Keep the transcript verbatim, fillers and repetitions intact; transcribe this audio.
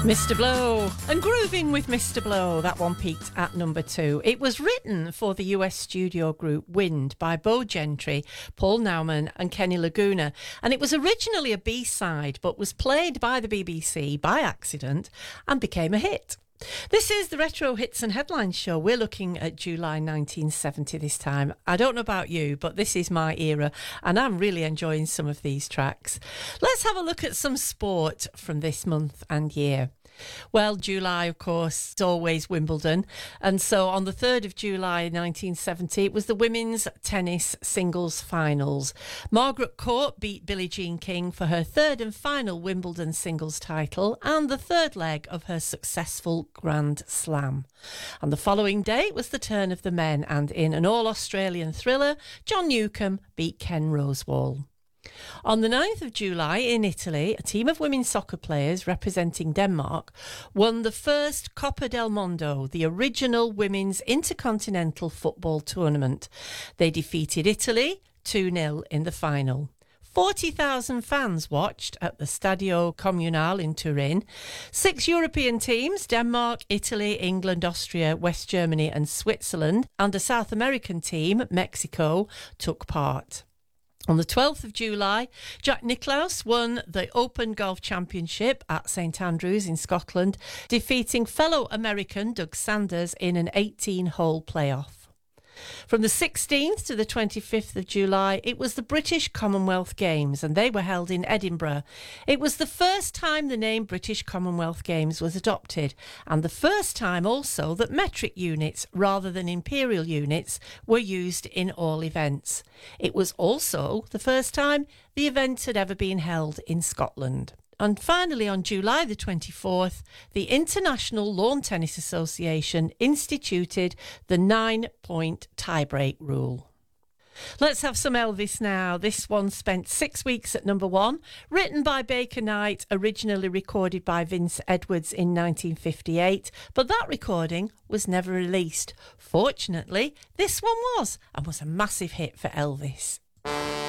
Mister Blow and Grooving with Mister Blow. That one peaked at number two. It was written for the U S studio group Wind by Bo Gentry, Paul Nauman and Kenny Laguna, and it was originally a B-side but was played by the B B C by accident and became a hit. This is the Retro Hits and Headlines show. We're looking at July nineteen seventy this time. I don't know about you, but this is my era and I'm really enjoying some of these tracks. Let's have a look at some sport from this month and year. Well, July, of course, is always Wimbledon. And so on the third of July nineteen seventy, it was the women's tennis singles finals. Margaret Court beat Billie Jean King for her third and final Wimbledon singles title and the third leg of her successful Grand Slam. On the following day, it was the turn of the men, and in an all-Australian thriller, John Newcombe beat Ken Rosewall. On the ninth of July in Italy, a team of women's soccer players representing Denmark won the first Coppa del Mondo, the original women's intercontinental football tournament. They defeated Italy two nil in the final. forty thousand fans watched at the Stadio Comunale in Turin. Six European teams, Denmark, Italy, England, Austria, West Germany and Switzerland, and a South American team, Mexico, took part. On the twelfth of July, Jack Nicklaus won the Open Golf Championship at St Andrews in Scotland, defeating fellow American Doug Sanders in an eighteen-hole playoff. From the sixteenth to the twenty-fifth of July, it was the British Commonwealth Games, and they were held in Edinburgh. It was the first time the name British Commonwealth Games was adopted, and the first time also that metric units rather than imperial units were used in all events. It was also the first time the event had ever been held in Scotland. And finally, on July the twenty-fourth, the International Lawn Tennis Association instituted the nine-point tiebreak rule. Let's have some Elvis now. This one spent six weeks at number one, written by Baker Knight, originally recorded by Vince Edwards in nineteen fifty-eight, but that recording was never released. Fortunately, this one was, and was a massive hit for Elvis.